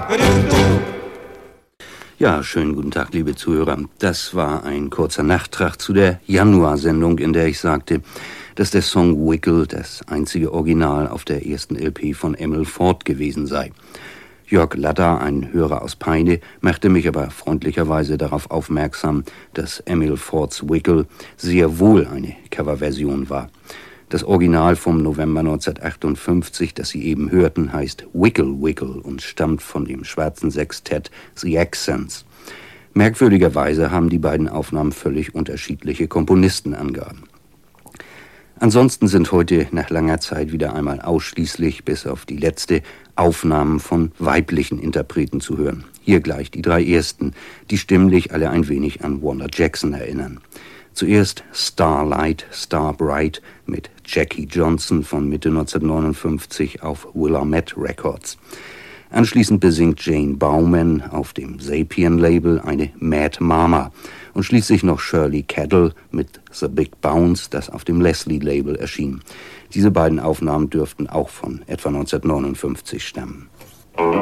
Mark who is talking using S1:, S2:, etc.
S1: Ja, schönen guten Tag, liebe Zuhörer. Das war ein kurzer Nachtrag zu der Januarsendung, in der ich sagte, dass der Song Wiggle das einzige Original auf der ersten LP von Emil Ford gewesen sei. Jörg Latter, ein Hörer aus Peine, machte mich aber freundlicherweise darauf aufmerksam, dass Emil Fords Wiggle sehr wohl eine Coverversion war. Das Original vom November 1958, das Sie eben hörten, heißt Wiggle Wiggle und stammt von dem schwarzen Sextett The Accents. Merkwürdigerweise haben die beiden Aufnahmen völlig unterschiedliche Komponistenangaben. Ansonsten sind heute nach langer Zeit wieder einmal ausschließlich, bis auf die letzte, Aufnahmen von weiblichen Interpreten zu hören. Hier gleich die 3 ersten, die stimmlich alle ein wenig an Wanda Jackson erinnern. Zuerst Starlight, Starbright mit Jackie Johnson von Mitte 1959 auf Willamette Records. Anschließend besingt Jane Bauman auf dem Sapien-Label eine Mad Mama und schließlich noch Shirley Cadell mit The Big Bounce, das auf dem Leslie-Label erschien. Diese beiden Aufnahmen dürften auch von etwa 1959 stammen.